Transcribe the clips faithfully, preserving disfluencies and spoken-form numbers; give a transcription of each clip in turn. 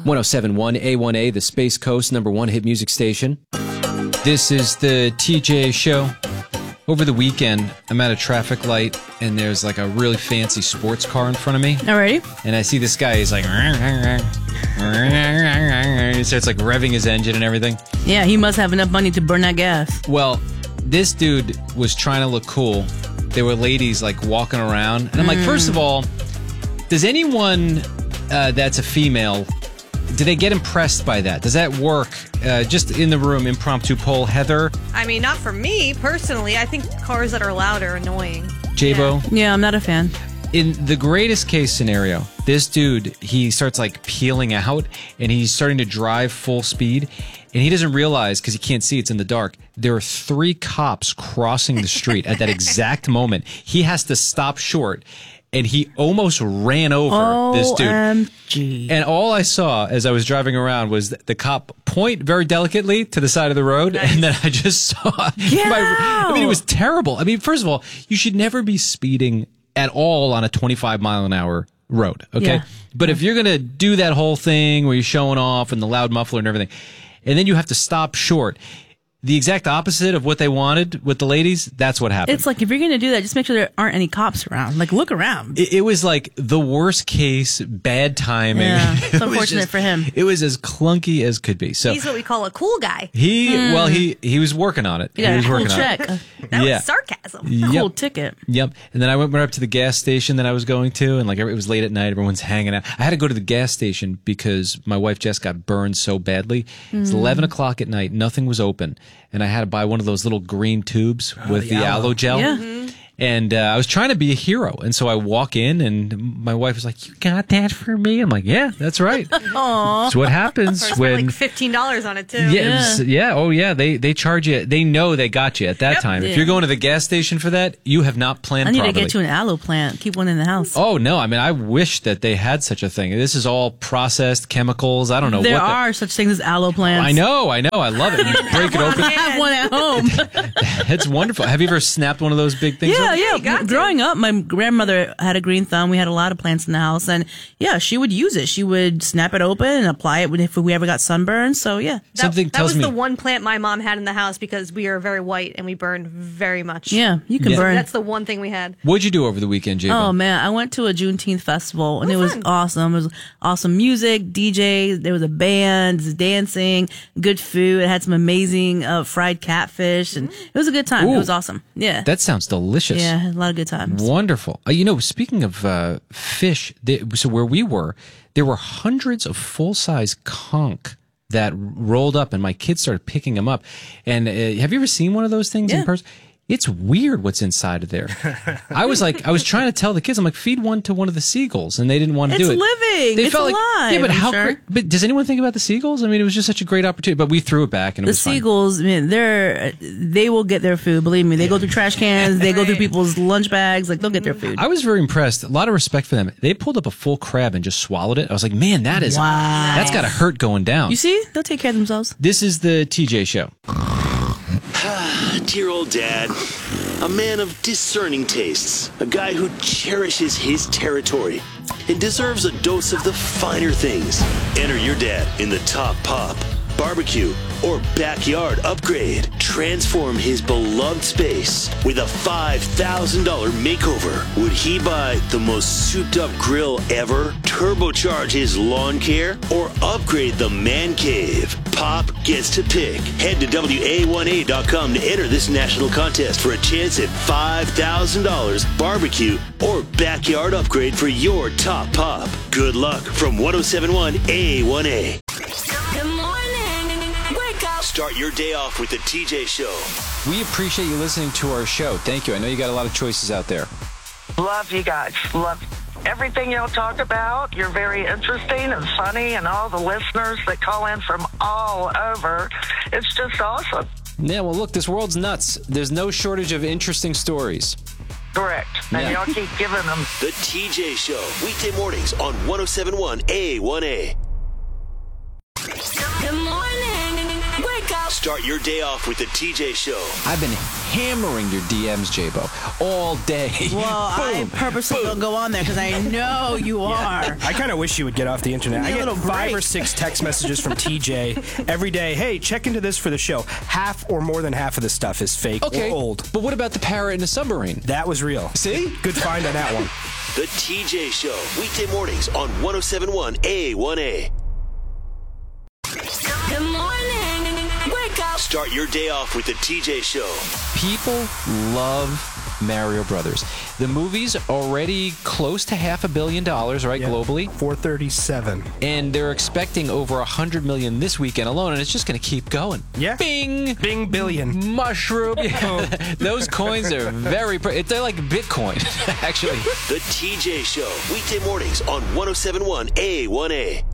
one oh seven point one A one A, the Space Coast number one hit music station. This is the T J Show. Over the weekend, I'm at a traffic light, and there's like a really fancy sports car in front of me. Alrighty. And I see this guy, he's like... He starts like revving his engine and everything. Yeah, he must have enough money to burn that gas. Well, this dude was trying to look cool. There were ladies like walking around. And I'm like, first of all, does anyone uh, that's a female... Do they get impressed by that? Does that work? Uh, just in the room, impromptu poll. Heather? I mean, not for me, personally. I think cars that are loud are annoying. J-Bo? Yeah. yeah, I'm not a fan. In the greatest case scenario, this dude, he starts like peeling out, and he's starting to drive full speed, and he doesn't realize, because he can't see, it's in the dark, there are three cops crossing the street at that exact moment. He has to stop short. And he almost ran over O M G. this dude. And all I saw as I was driving around was the cop point very delicately to the side of the road. Nice. And then I just saw... Get my, out. I mean, it was terrible. I mean, first of all, you should never be speeding at all on a twenty-five mile an hour road, okay? Yeah. But if you're going to do that whole thing where you're showing off and the loud muffler and everything, and then you have to stop short... The exact opposite of what they wanted with the ladies, that's what happened. It's like, if you're going to do that, just make sure there aren't any cops around. Like, look around. It, it was like the worst case, bad timing. Yeah, it's it unfortunate just, for him. It was as clunky as could be. So he's what we call a cool guy. He, mm. well, he he was working on it. You got he was a cool working check. on it. That yeah. was sarcasm. Yep. Cool ticket. Yep. And then I went, went up to the gas station that I was going to, and like it was late at night. Everyone's hanging out. I had to go to the gas station because my wife Jess got burned so badly. Mm. It's eleven o'clock at night. Nothing was open. And I had to buy one of those little green tubes oh, with the, the aloe gel. Yeah. Mm-hmm. And uh, I was trying to be a hero. And so I walk in, and my wife was like, "You got that for me?" I'm like, "Yeah, that's right." That's what happens I when... like fifteen dollars on it, too. Yeah, Yeah. Was, yeah. Oh, yeah. They they charge you. They know they got you at that Yep. time. Yeah. If you're going to the gas station for that, you have not planned I need properly. to get you an aloe plant. Keep one in the house. Oh, no. I mean, I wish that they had such a thing. This is all processed chemicals. I don't know there what... There are such things as aloe plants. I know. I know. I love it. You break it open. I have one at home. It's wonderful. Have you ever snapped one of those big things? Yeah, up? yeah. you got to. Growing up, my grandmother had a green thumb. We had a lot of plants in the house, and yeah, she would use it. She would snap it open and apply it when if we ever got sunburned. So yeah, That, Something that tells was me... the one plant my mom had in the house because we are very white and we burn very much. yeah, you can Yeah. burn. That's the one thing we had. What'd you do over the weekend, J-Bo? Oh man, I went to a Juneteenth festival and Oh, it was fun. awesome. It was awesome music, D Js. There was a band, dancing, good food. It had some amazing uh, fried catfish, and it was a good time. Ooh. It was awesome. Yeah, That sounds delicious. yeah, a lot of good times. Wonderful. Uh, you know, speaking of uh, fish, they, so where we were, there were hundreds of full-size conch that rolled up, and my kids started picking them up. And uh, have you ever seen one of those things Yeah. in person? It's weird what's inside of there. I was like, I was trying to tell the kids, I'm like, feed one to one of the seagulls, and they didn't want to It's do it. living. They It's felt like, alive, yeah, but I'm how? sure. cra- But does anyone think about the seagulls? I mean, it was just such a great opportunity. But we threw it back, and it The was fine. seagulls, I mean, they're they will get their food. Believe me, they go through trash cans, they go through people's lunch bags. Like they'll get their food. I was very impressed. A lot of respect for them. They pulled up a full crab and just swallowed it. I was like, man, that is Wow. that's got to hurt going down. You see, they'll take care of themselves. This is the T J Show. Dear old dad, a man of discerning tastes, a guy who cherishes his territory and deserves a dose of the finer things. Enter your dad in the Top Pop, Barbecue, or Backyard Upgrade. Transform his beloved space with a five thousand dollars makeover. Would he buy the most souped up grill ever, turbocharge his lawn care, or upgrade the man cave? Pop gets to pick. Head to W A one A dot com to enter this national contest for a chance at five thousand dollars barbecue or backyard upgrade for your Top Pop. Good luck from one oh seven point one A one A. Good morning. Wake up. Start your day off with the T J Show. We appreciate you listening to our show. Thank you. I know you got a lot of choices out there. Love you guys. Love everything y'all talk about. You're very interesting and funny, and all the listeners that call in from all over. It's just awesome. Yeah, well, look, this world's nuts. There's no shortage of interesting stories. Correct. And Yeah. y'all keep giving them. The T J Show. Weekday mornings on one oh seven point one A one A. Good morning. Wake up. Start your day off with the T J Show. I've been hammering your D Ms, J-Bo, all day. Well, I purposely don't go on there because I know you are. I kind of wish you would get off the internet. Give me I a get little five break. or six text messages from T J every day. Hey, check into this for the show. Half or more than half of the stuff is fake Okay, or old. but what about the parrot in the submarine? That was real. See? Good find on that one. The T J Show, weekday mornings on one oh seven point one A one A. Good morning. Wake up. Start your day off with the T J Show. People love Mario Brothers. The movie's already close to half a billion dollars, right, Yeah. globally? four thirty-seven. And they're expecting over a hundred million this weekend alone, and it's just going to keep going. Yeah. Bing! Bing billion. Mushroom. Yeah. Those coins are very, pre- they're like Bitcoin, actually. The T J Show, weekday mornings on one oh seven point one A one A.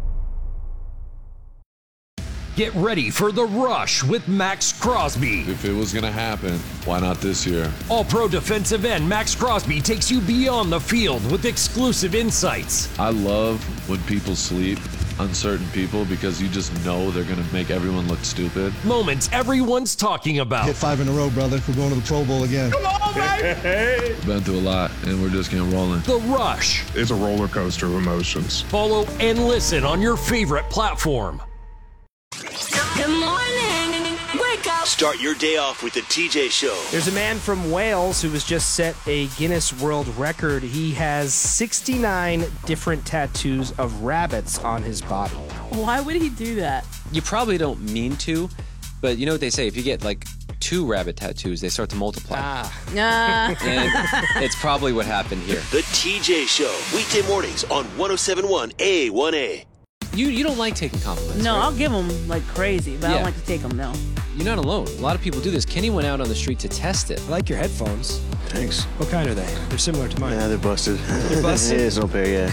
Get ready for The Rush with Max Crosby. If it was going to happen, why not this year? All-pro defensive end Max Crosby takes you beyond the field with exclusive insights. I love when people sleep, uncertain people, because you just know they're going to make everyone look stupid. Moments everyone's talking about. Hit five in a row, brother. We're going to the Pro Bowl again. Come on, baby! Been through a lot, and we're just getting rolling. The Rush. It's a roller coaster of emotions. Follow and listen on your favorite platform. Good morning. Wake up. Start your day off with the T J Show. There's a man from Wales who has just set a Guinness World Record. He has sixty-nine different tattoos of rabbits on his body. Why would he do that? You probably don't mean to, but you know what they say? If you get like two rabbit tattoos, they start to multiply. Ah. Uh, And it's probably what happened here. The T J Show, weekday mornings on one oh seven point one A one A. You you don't like taking compliments. no, right? I'll give him like crazy, but I Yeah. don't like to take them, no. You're not alone. A lot of people do this. Kenny went out on the street to test it. I like your headphones. Thanks. What kind are they? They're similar to mine. Yeah, they're busted. They're busted? Yeah, it's no pair, yeah.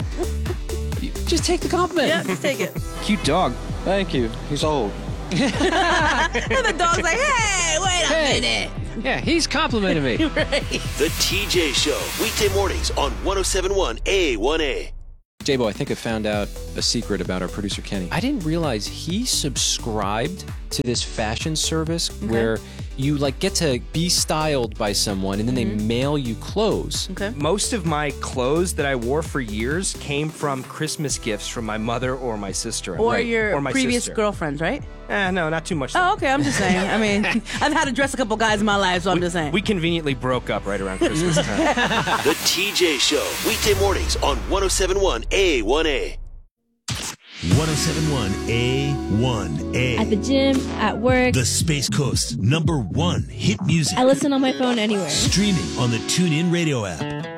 Just take the compliment. Yeah, just take it. Cute dog. Thank you. He's old. And the dog's like, hey, wait a Hey. minute. Yeah, he's complimenting me. The T J Show, weekday mornings on one oh seven point one A one A. J-Bo, I think I found out a secret about our producer, Kenny. I didn't realize he subscribed to this fashion service where you like get to be styled by someone and then they mail you clothes. Okay. Most of my clothes that I wore for years came from Christmas gifts from my mother or my sister. Or Right. your or my previous sister. girlfriends, right? Eh, no, not too much. Oh, okay, I'm just saying. I mean, I've had to dress a couple guys in my life, so I'm just saying. We conveniently broke up right around Christmas time. The T J Show, weekday mornings on one oh seven point one A one A. one oh seven point one A one A. At the gym, at work. The Space Coast number one hit music. I listen on my phone anywhere. Streaming on the TuneIn Radio app.